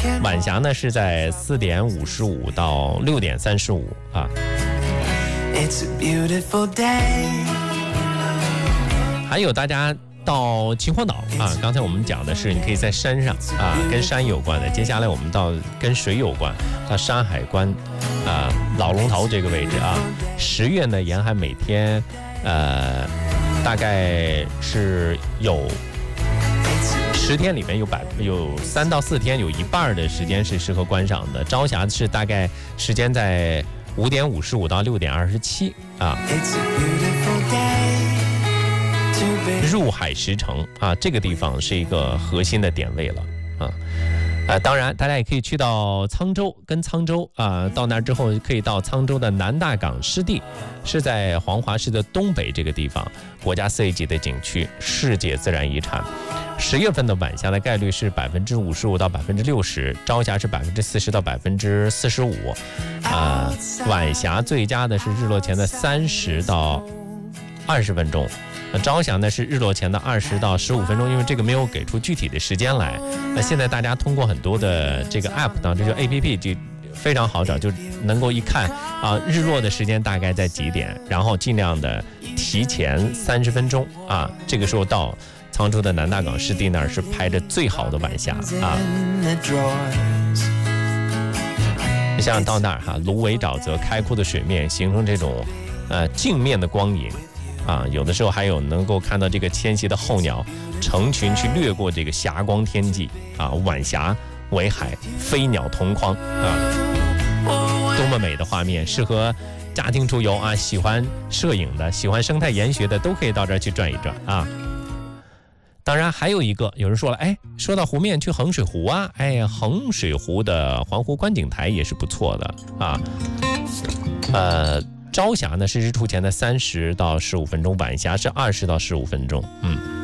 晚霞呢是在4点55到6点35啊。还有大家到秦皇岛啊，刚才我们讲的是你可以在山上啊，跟山有关的。接下来我们到跟水有关，到山海关啊，老龙头这个位置啊。10月呢，沿海每天大概是有10天里面有3到4天，有一半的时间是适合观赏的。朝霞是大概时间在5点55到6点27啊。入海石城啊，这个地方是一个核心的点位了啊。当然，大家也可以去到沧州，跟沧州啊，到那儿之后可以到沧州的南大港湿地，是在黄骅市的东北这个地方，国家4A级的景区，世界自然遗产。10月份的晚霞的概率是55%到60%，朝霞是40%到45%啊。晚霞最佳的是日落前的30到20分钟。朝霞呢是日落前的20到15分钟，因为这个没有给出具体的时间来。那现在大家通过很多的这个 app 当中，就 APP 就非常好找，就能够一看啊，日落的时间大概在几点，然后尽量的提前30分钟啊，这个时候到沧州的南大港湿地那儿是拍着最好的晚霞啊。你想想到那儿哈，芦苇沼泽开阔的水面形成这种镜面的光影。啊，有的时候还有能够看到这个迁徙的候鸟成群去掠过这个霞光天际啊，晚霞为海，飞鸟同框啊，多么美的画面，适合家庭出游啊，喜欢摄影的，喜欢生态研学的都可以到这儿去转一转啊。当然还有一个，有人说了，哎，说到湖面去衡水湖啊，哎，衡水湖的环湖观景台也是不错的啊，朝霞呢是日出前的30到15分钟，晚霞是20到15分钟。